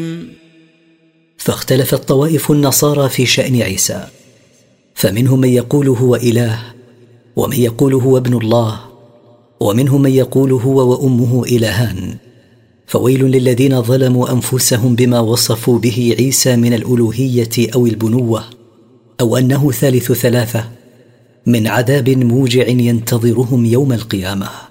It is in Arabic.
فاختلفت طوائف النصارى في شأن عيسى، فمنهم من يقول هو إله، ومن يقول هو ابن الله، ومنهم من يقول هو وأمه إلهان. فويل للذين ظلموا أنفسهم بما وصفوا به عيسى من الألوهية أو البنوة، أو أنه ثالث ثلاثة، من عذاب موجع ينتظرهم يوم القيامة.